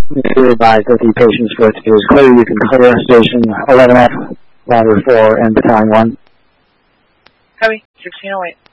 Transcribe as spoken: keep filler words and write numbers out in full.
Be advised that the patient's foot is clear. You can clear station eleven F, ladder four, and battalion one. Copy, sixteen oh eight.